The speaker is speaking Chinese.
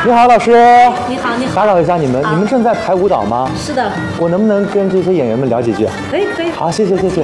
你好，老师。 你好，你好。 打扰一下你们，你们正在排舞蹈吗？ 是的。 我能不能跟这些演员们聊几句？ 可以，可以。 好，谢谢，谢谢。